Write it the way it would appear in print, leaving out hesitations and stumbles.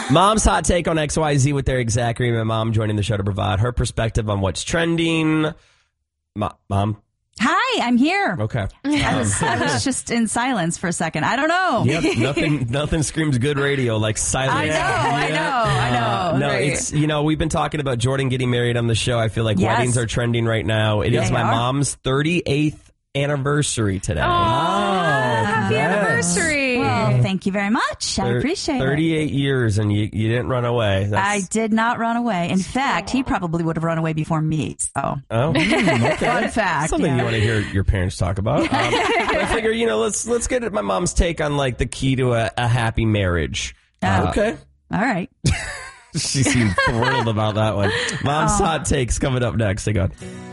Mom's hot take on XYZ with Eric Zachary. My mom joining the show to provide her perspective on what's trending. Mom? Hi, I'm here. Okay. I was just in silence for a second. I don't know. Yep, nothing screams good radio like silence. I know. No, Right. it's, we've been talking about Jordan getting married on the show. I feel like weddings are trending right now. It is my mom's 38th anniversary today. Happy anniversary. Well, thank you very much. I appreciate it. 38 years and you didn't run away. I did not run away. In fact, he probably would have run away before me. So. Okay. Fun fact. Something you want to hear your parents talk about. But I figure, let's get at my mom's take on like the key to a happy marriage. Okay. All right. She seemed thrilled about that one. Mom's hot takes coming up next. Hang on.